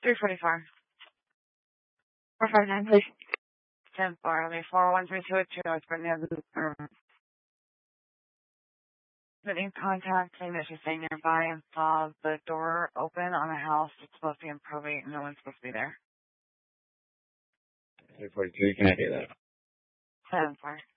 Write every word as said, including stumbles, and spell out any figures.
three forty-four. four five nine, please. ten four. Let me four one three two eight two. North Brittany. Getting contact saying that she's staying nearby and saw the door open on a house that's supposed to be in probate and no one's supposed to be there. three forty-three, can I do that? ten four.